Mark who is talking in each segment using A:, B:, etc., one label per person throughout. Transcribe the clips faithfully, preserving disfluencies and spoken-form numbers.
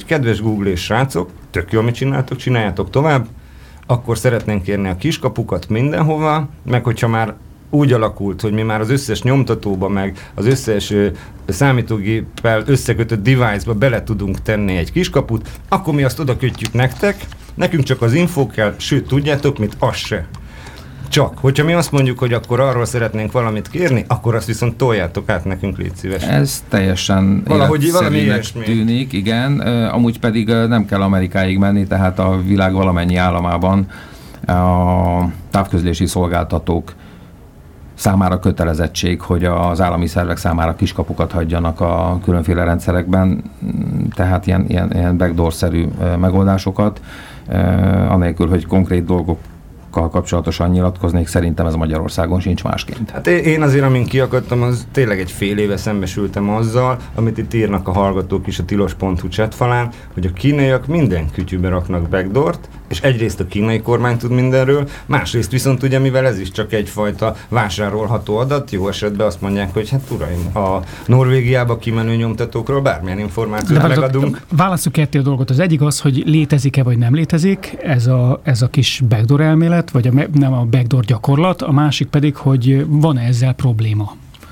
A: kedves Google és srácok, tök jól mit csináltok, csináljátok tovább, akkor szeretnénk kérni a kiskapukat mindenhova, meg hogyha már úgy alakult, hogy mi már az összes nyomtatóba, meg az összes ö, számítógéppel összekötött device-ba bele tudunk tenni egy kiskaput, akkor mi azt oda kötjük nektek, nekünk csak az infó kell, sőt, tudjátok mit? Az se. Csak, hogyha mi azt mondjuk, hogy akkor arról szeretnénk valamit kérni, akkor azt viszont toljátok át nekünk, légy szívesen.
B: Ez teljesen
A: valahogy valami ilyesmi
B: tűnik, igen. Amúgy pedig nem kell Amerikáig menni, tehát a világ valamennyi államában a távközlési szolgáltatók számára kötelezettség, hogy az állami szervek számára kiskapukat hagyjanak a különféle rendszerekben, tehát ilyen, ilyen, ilyen backdoor-szerű megoldásokat, anélkül, hogy konkrét dolgok kapcsolatosan nyilatkoznék, szerintem ez Magyarországon sincs másként.
A: Hát én azért, amin kiakadtam, az tényleg egy fél éve szembesültem azzal, amit itt írnak a hallgatók is a tilos pont hu chatfalán, hogy a kínaiak minden kütyűbe raknak backdoort, és egyrészt a kínai kormány tud mindenről, másrészt viszont ugye, mivel ez is csak egyfajta vásárolható adat, jó esetben azt mondják, hogy hát uraim, a Norvégiába kimenő nyomtatókról bármilyen információt de megadunk.
C: Válasszuk ketté a dolgot. Az egyik az, hogy létezik-e vagy nem létezik ez a, ez a kis backdoor elmélet, vagy a, nem a backdoor gyakorlat, a másik pedig, hogy van-e ezzel probléma?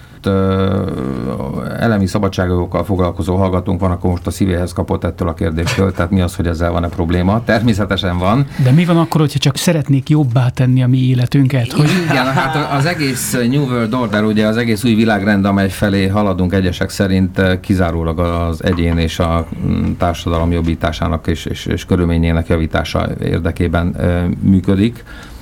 B: Elemi szabadságjogokkal foglalkozó hallgatónk van, akkor most a szívéhez kapott ettől a kérdéstől, tehát mi az, hogy ezzel van-e probléma? Természetesen van.
C: De mi van akkor, hogyha csak szeretnék jobbá tenni a mi életünket? Hogy...
B: Igen, hát az egész New World Order, ugye az egész új világrend, amely felé haladunk egyesek szerint, kizárólag az egyén és a társadalom jobbításának és, és, és körülményének javítása érdekében működik.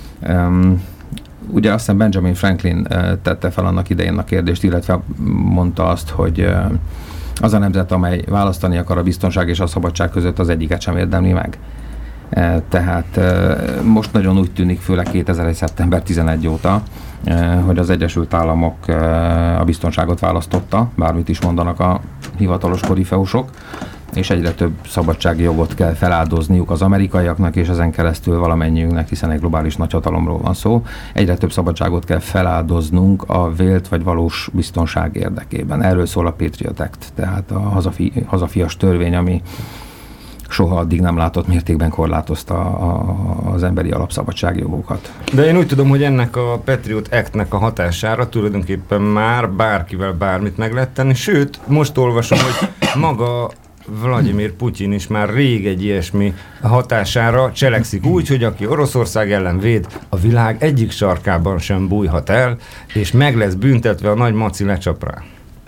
B: Ugye azt hiszem Benjamin Franklin tette fel annak idején a kérdést, illetve mondta azt, hogy az a nemzet, amely választani akar a biztonság és a szabadság között, az egyiket sem érdemli meg. Tehát most nagyon úgy tűnik, főleg kétezer-egy. szeptember tizenegy óta, hogy az Egyesült Államok a biztonságot választotta, bármit is mondanak a hivatalos korifeusok, és egyre több szabadsági jogot kell feláldozniuk az amerikaiaknak, és ezen keresztül valamennyiünknek, hiszen egy globális nagyhatalomról van szó. Egyre több szabadságot kell feláldoznunk a vélt vagy valós biztonság érdekében. Erről szól a Patriot Act, tehát a hazafi, hazafias törvény, ami soha addig nem látott mértékben korlátozta a, az emberi alapszabadsági jogokat.
A: De én úgy tudom, hogy ennek a Patriot Act-nek a hatására tulajdonképpen már bárkivel bármit meg lehet tenni, sőt, most olvasom, hogy maga Vladimir Putyin is már rég egy ilyesmi hatására cselekszik úgy, hogy aki Oroszország ellen véd, a világ egyik sarkában sem bújhat el, és meg lesz büntetve, a nagy maci lecsap rá.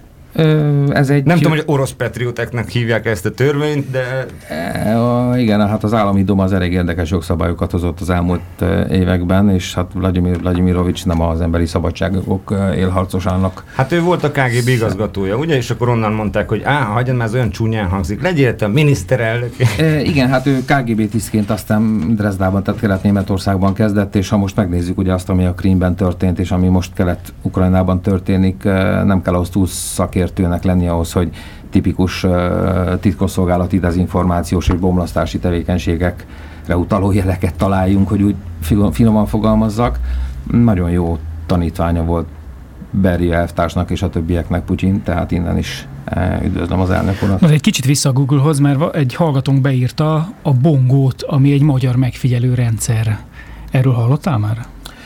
B: Ez egy...
A: Nem tudom, hogy orosz patrióteknek hívják ezt a törvényt, de...
B: E, igen, hát az állami duma az elég érdekes jogszabályokat hozott az elmúlt években, és hát Vladimir Vladimirovics nem az emberi szabadságok élharcosának.
A: Hát ő volt a ká gé bé igazgatója, ugye? És akkor onnan mondták, hogy á, hagyjad már, ez olyan csúnyán hangzik, legyél te a miniszterelnök.
B: E, igen, hát ő ká gé bé tisztként aztán Dresdában, tehát Kelet-Németországban kezdett, és ha most megnézzük ugye azt, ami a Krímben történt, és ami most Kelet-Ukrajnában történik, nem kell ahhoz túl szakértőnek lenni ahhoz, hogy tipikus uh, titkosszolgálati dezinformációs és bomlasztási tevékenységekre utaló jeleket találjunk, hogy úgy finoman fogalmazzak. Nagyon jó tanítványa volt Berija elvtársnak és a többieknek Putyin, tehát innen is uh, üdvözlöm az elnök urat.
C: Az egy kicsit vissza a Googlehoz, mert egy hallgatónk beírta a Bongót, ami egy magyar megfigyelő rendszer. Erről hallottál már?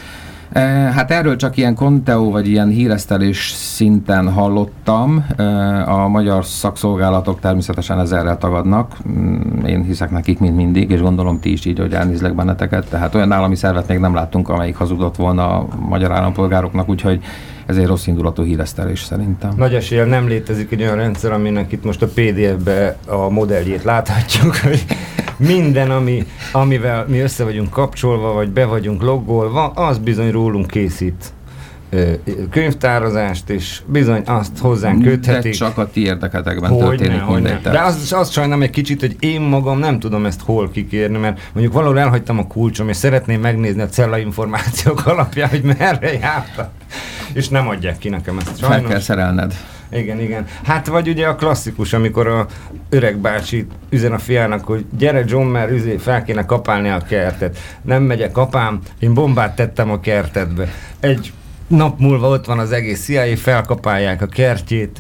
B: Hát erről csak ilyen konteó, vagy ilyen híresztelés szinten hallottam. A magyar szakszolgálatok természetesen ezerrel tagadnak. Én hiszek nekik, mint mindig, és gondolom ti is így, hogy elnézlek benneteket. Tehát olyan állami szervet még nem láttunk, amelyik hazudott volna a magyar állampolgároknak, úgyhogy ez egy rossz indulatú híresztelés szerintem.
A: Nagy eséllyel nem létezik egy olyan rendszer, aminek itt most a pé dé ef-be a modelljét láthatjuk, hogy minden, ami, amivel mi össze vagyunk kapcsolva, vagy be vagyunk loggolva, az bizony rólunk készít ö, könyvtározást, és bizony azt hozzánk köthetik.
B: De csak a ti érdeketekben történik mindegy.
A: De azt, azt sajnálom egy kicsit, hogy én magam nem tudom ezt hol kikérni, mert mondjuk valahol elhagytam a kulcsom, és szeretném megnézni a cella információk alapján, hogy merre jártam. És nem adják ki nekem ezt.
B: Sajnos. Fel kell szerelned.
A: Igen, igen. Hát vagy ugye a klasszikus, amikor a öreg bácsi üzen a fiának, hogy gyere John, mert üzé, fel kéne kapálni a kertet. Nem megyek, apám, én bombát tettem a kertedbe. Egy nap múlva ott van az egész cé i á, felkapálják a kertjét,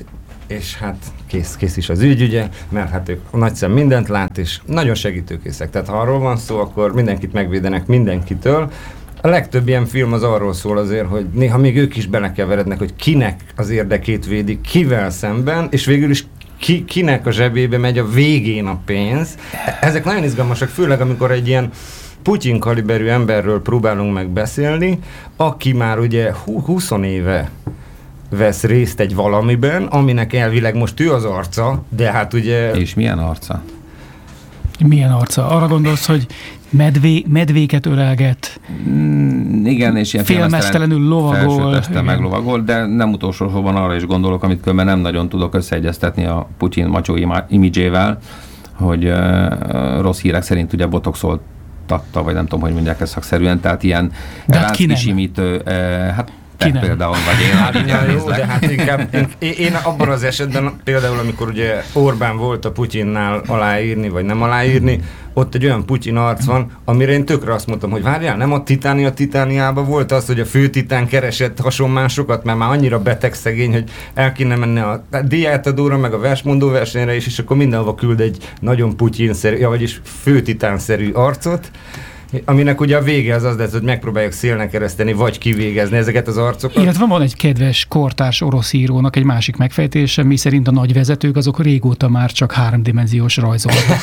A: és hát kész, kész is az ügy, ugye, mert hát ők nagy szem mindent lát, és nagyon segítőkészek. Tehát ha arról van szó, akkor mindenkit megvédenek mindenkitől. A legtöbb ilyen film az arról szól azért, hogy néha még ők is belekeverednek, hogy kinek az érdekét védik, kivel szemben, és végül is ki, kinek a zsebébe megy a végén a pénz. Ezek nagyon izgalmasak, főleg amikor egy ilyen Putyin kaliberű emberről próbálunk meg beszélni, aki már ugye húsz éve vesz részt egy valamiben, aminek elvileg most ő az arca, de hát ugye...
B: És milyen arca?
C: Milyen arca? Arra gondolsz, hogy medvé, medvéket ölelget,
B: mm, igen, és ilyen
C: félmeztelenül lovagol.
B: meg lovagol, de nem utolsó sorban arra is gondolok, amit különben nem nagyon tudok összeegyeztetni a Putyin macsó imidzsével, hogy uh, rossz hírek szerint ugye botoxoltatta, vagy nem tudom, hogy mondják ezt szakszerűen, tehát ilyen ráckisimítő, uh, hát te például, vagy én, hát
A: ja, jó, de hát inkább, én, én abban az esetben például, amikor ugye Orbán volt a Putyinnál aláírni, vagy nem aláírni, ott egy olyan Putyin arc van, amire én tökre azt mondtam, hogy várjál, nem a Titánia Titániában volt az, hogy a főtitán keresett hasonmásokat, mert már annyira beteg szegény, hogy el kéne menni a díjátadóra, meg a versmondó versenyre is, és akkor mindenhova küld egy nagyon Putyin-szerű, ja, vagyis főtitán-szerű arcot, aminek ugye a vége az az lesz, hogy megpróbálják szélnek kereszteni, vagy kivégezni ezeket az arcokat.
C: Illetve van egy kedves kortárs orosz írónak egy másik megfejtése, mi szerint a nagy vezetők azok régóta már csak háromdimenziós rajzolatok.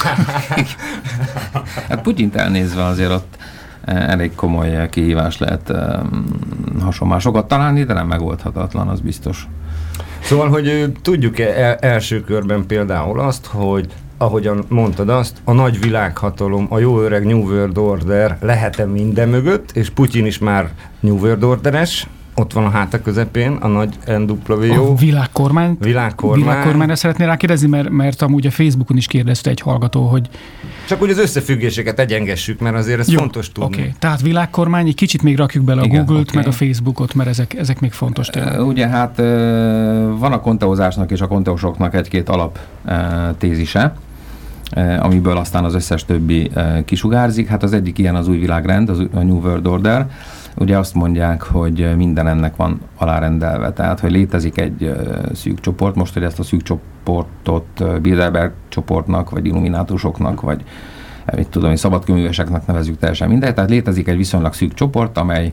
B: Hát Putyint elnézve azért ott elég komoly kihívás lehet hasonlásokat találni, de nem megoldhatatlan, az biztos.
A: Szóval, hogy tudjuk el, első körben például azt, hogy ahogyan mondtad azt, a nagy világhatalom, a jó öreg New World Order lehet-e minden mögött, és Putyin is már New World Orderes, ott van a háta közepén, a nagy en dupla vé o.
C: A világkormány.
A: Világkormány.
C: Világkormányra szeretnél rákérdezni, mert, mert amúgy a Facebookon is kérdezte egy hallgató, hogy...
A: Csak úgy az összefüggéseket egyengessük, mert azért ez
C: jó,
A: fontos tudni.
C: Okay. Tehát világkormány, egy kicsit még rakjuk bele a
B: igen,
C: Google-t,
B: okay.
C: meg a Facebookot, mert ezek, ezek még fontos tényleg.
B: Ugye hát van a konteózásnak és a konteósoknak egy-két alap tézise, amiből aztán az összes többi kisugárzik. Hát az egyik ilyen az új világrend, az a New World Order. Ugye azt mondják, hogy minden ennek van alárendelve. Tehát, hogy létezik egy szűk csoport, most, hogy ezt a szűk csoportot Bilderberg csoportnak, vagy illuminátusoknak, vagy mit tudom, hogy szabadkőműveseknek nevezzük, teljesen mindegy. Tehát létezik egy viszonylag szűk csoport, amely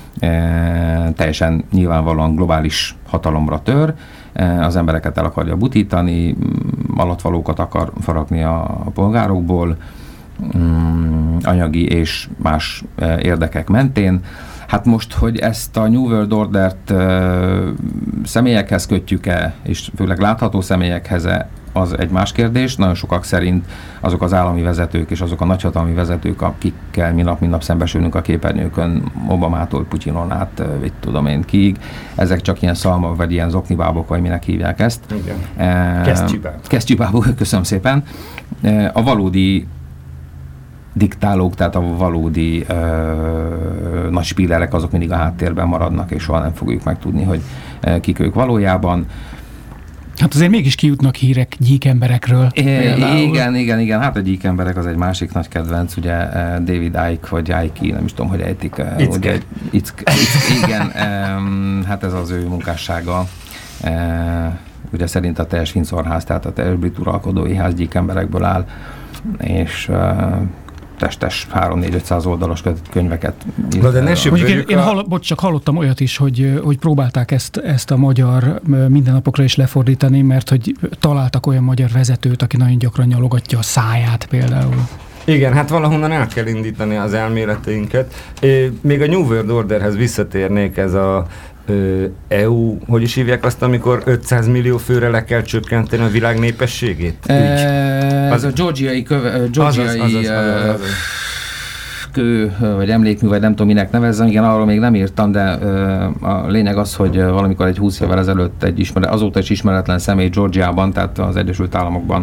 B: e, teljesen nyilvánvalóan globális hatalomra tör, az embereket el akarja butítani, alattvalókat akar faragni a polgárokból, anyagi és más érdekek mentén. Hát most, hogy ezt a New World Ordert személyekhez kötjük-e, és főleg látható személyekhez, az egy más kérdés. Nagyon sokak szerint azok az állami vezetők és azok a nagyhatalmi vezetők, akikkel mi nap, mint nap szembesülünk a képernyőkön, Obamától Putyinon át, mit tudom én kiig, ezek csak ilyen szalma, vagy ilyen zoknibábok, vagy minek hívják ezt.
A: Igen. E, Kesztyűbábok.
B: Kesztyűbábok, köszönöm szépen. A valódi diktálók, tehát a valódi ö, nagy spillerek, azok mindig a háttérben maradnak, és soha nem fogjuk megtudni, hogy ö, kik ők valójában.
C: Hát azért mégis kijutnak hírek gyíkemberekről.
B: É, igen, igen, igen. Hát a gyíkemberek az egy másik nagy kedvenc, ugye David Icke, vagy Icke, nem is tudom, hogy ejtik.
A: Icke.
B: Ugye, Icke, Icke, igen, um, hát ez az ő munkássága. Uh, ugye szerint a teljes Windsor-ház, tehát a teljes brit uralkodói ház gyíkemberekből áll, és uh, testes három-négy-ötszáz oldalas könyveket írt.
A: De ne
C: Mondjuk én, én hall, bocs, csak hallottam olyat is, hogy, hogy próbálták ezt, ezt a magyar mindennapokra is lefordítani, mert hogy találtak olyan magyar vezetőt, aki nagyon gyakran nyalogatja a száját például.
A: Igen, hát valahonnan el kell indítani az elméleteinket. Még a New World Orderhez visszatérnék, ez a é u, hogy is hívják azt, amikor ötszáz millió főre le kell csökkenteni a világ népességét?
B: E, az a georgiai, köve, georgiai azaz, azaz, azaz, azaz. kő, vagy emlékmű, vagy nem tudom minek nevezzem, igen, arról még nem írtam, de a lényeg az, hogy valamikor egy húsz évvel ezelőtt egy ismeret, azóta is ismeretlen személy Georgiában, tehát az Egyesült Államokban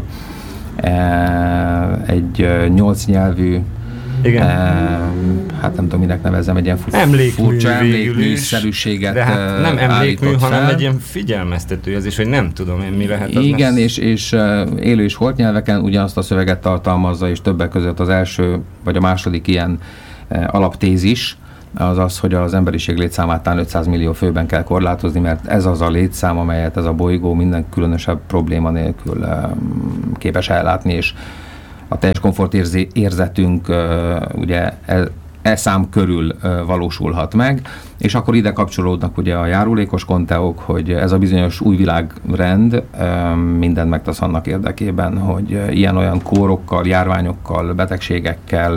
B: egy nyolc nyelvű,
A: igen.
B: E, hát nem tudom, minek nevezzem, egy ilyen fur-
A: emlékmű,
B: furcsa emlékműszerűséget
A: de hát nem emlékmű,
B: fel.
A: hanem egy ilyen figyelmeztető, ez is, hogy nem tudom én, mi lehet az.
B: Igen, és, és élő és holt nyelveken ugyanazt a szöveget tartalmazza, és többek között az első, vagy a második ilyen alaptézis, az az, hogy az emberiség létszámátán ötszáz millió főben kell korlátozni, mert ez az a létszám, amelyet ez a bolygó minden különösebb probléma nélkül képes ellátni, és a teljes komfort érzetünk ugye e, e szám körül valósulhat meg, és akkor ide kapcsolódnak ugye a járulékos konteók, hogy ez a bizonyos új világrend mindent megtesz annak érdekében, hogy ilyen-olyan kórokkal, járványokkal, betegségekkel,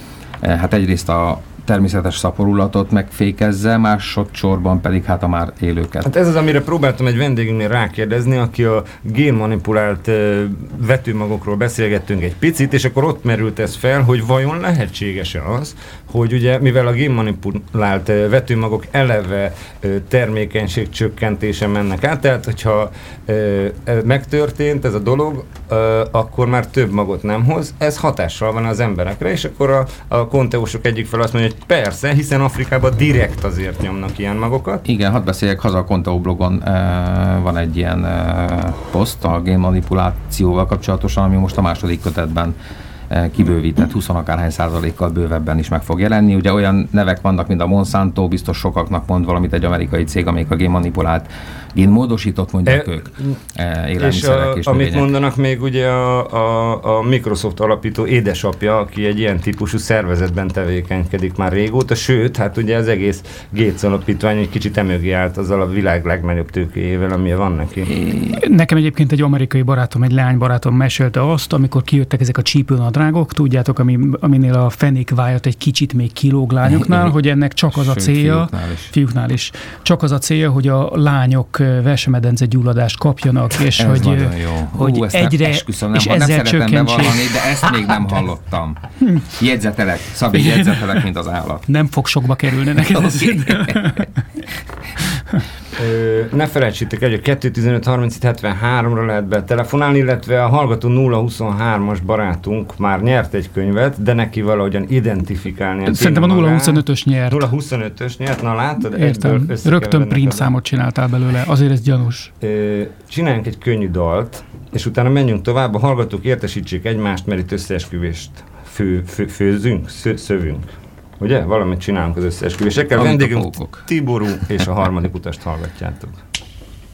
B: hát egyrészt a természetes szaporulatot megfékezze, másodszorban pedig hát a már élőket.
A: Hát ez az, amire próbáltam egy vendégünknél rákérdezni, aki a génmanipulált uh, vetőmagokról beszélgettünk egy picit, és akkor ott merült ez fel, hogy vajon lehetséges-e az, hogy ugye, mivel a génmanipulált uh, vetőmagok eleve uh, termékenység csökkentése mennek át, tehát hogyha uh, megtörtént ez a dolog, uh, akkor már több magot nem hoz, ez hatással van az emberekre, és akkor a, a konteósok egyik fel azt mondja, hogy persze, hiszen Afrikában direkt azért nyomnak ilyen magokat.
B: Igen, hadd beszéljek, haza a Conteo blogon e, van egy ilyen e, poszt a génmanipulációval kapcsolatosan, ami most a második kötetben e, kibővített, húsz akárhány százalékkal bővebben is meg fog jelenni. Ugye olyan nevek vannak, mint a Monsanto, biztos sokaknak mond valamit egy amerikai cég, amelyik a génmanipulált, génmódosított mondják e, ők, e, élelmiszerek és,
A: és a, amit mondanak még ugye a, a, a Microsoft alapító édesapja, aki egy ilyen típusú szervezetben tevékenykedik már régóta, sőt, hát ugye az egész Gates alapítvány egy kicsit emögé állt azzal a világ legnagyobb tőkéjével, ami van neki.
C: Nekem egyébként egy amerikai barátom, egy leánybarátom mesélte azt, amikor kijöttek ezek a csípőnadrágok, tudjátok, ami, aminél a fenékvájat egy kicsit még kilóg lányoknál, hogy ennek csak az a célja,
B: fiúknál is.
C: fiúknál is, csak az a célja, hogy a lányok versemedence gyulladást kapjanak, és
B: ez
C: hogy,
B: hogy
C: Hú, egyre,
B: esküszöm, nem,
C: és
B: nem
C: ezzel
B: szeretem
C: csökkentsék.
B: bevallani, de ezt még nem hallottam. Jegyzetelek, Szabi, jegyzetelek, mint az állat.
C: Nem fog sokba kerülni neked ez.
A: Ö, ne felejtsétek el, hogy a kettő tizenöt harminc hetvenháromra lehet betelefonálni, illetve a hallgató nulla huszonhármas barátunk már nyert egy könyvet, de neki valahogyan identifikálni.
C: Szerintem a nulla huszonötös nyert.
A: nulla huszonötös nyert, na látod?
C: Értem, rögtön prím számot csináltál belőle, azért ez gyanús.
A: Ö, csináljunk egy könnyű dalt, és utána menjünk tovább, a hallgatók értesítsék egymást, mert itt összeesküvést fő, fő, főzünk, szö, szövünk. Ugye? Valamit csinálunk az összeesküvésekkel. Vendégünk Tiború és a harmadik utast hallgatjátok.